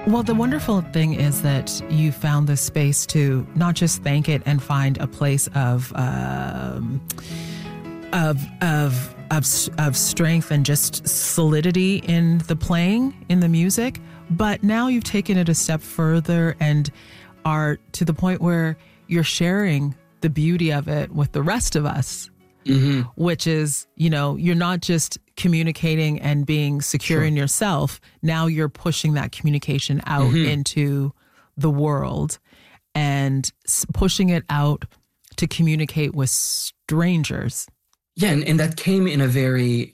Well, the wonderful thing is that you found this space to not just thank it and find a place of strength and just solidity in the playing, in the music, but now you've taken it a step further and are to the point where you're sharing the beauty of it with the rest of us. Mm-hmm. Which is, you're not just communicating and being secure in yourself. Now you're pushing that communication out into the world and pushing it out to communicate with strangers. Yeah, and that came in a very,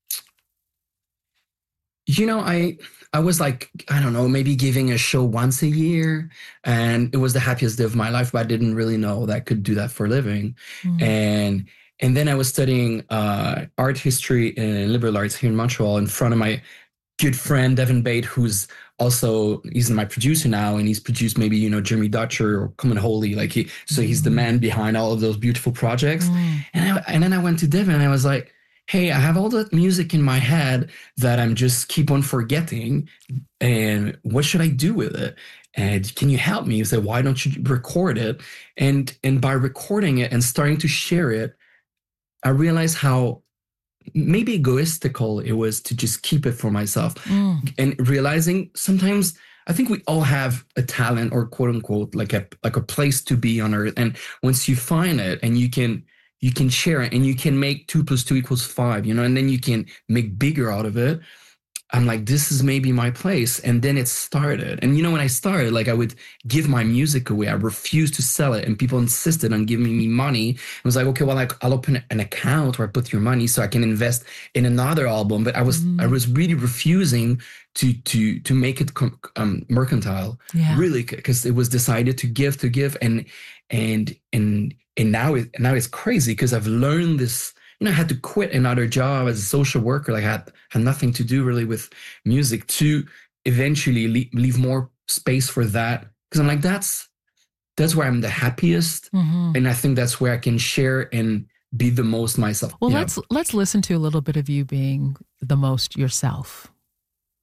I was like, I don't know, maybe giving a show once a year, and it was the happiest day of my life, but I didn't really know that I could do that for a living. Mm. And then I was studying art history and liberal arts here in Montreal in front of my good friend, Devin Bate, he's my producer now, and he's produced maybe, Jeremy Dutcher or Common Holy. He's the man behind all of those beautiful projects. Mm. And then I went to Devin and I was like, hey, I have all that music in my head that I'm just keep on forgetting. And what should I do with it? And can you help me? He said, why don't you record it? And by recording it and starting to share it, I realized how maybe egoistical it was to just keep it for myself. Mm. And realizing sometimes I think we all have a talent or quote unquote like a place to be on earth. And once you find it and you can share it and you can make 2 + 2 = 5, and then you can make bigger out of it. I'm like, this is maybe my place. And then it started. And when I started, I would give my music away. I refused to sell it. And people insisted on giving me money. It was like, okay, well, I'll open an account where I put your money so I can invest in another album. But I was really refusing to make it mercantile, really, because it was decided to give. And now it's crazy because I've learned this. I had to quit another job as a social worker. I had nothing to do really with music to eventually leave more space for that. Because I'm like, that's where I'm the happiest. Mm-hmm. And I think that's where I can share and be the most myself. Well, let's listen to a little bit of you being the most yourself.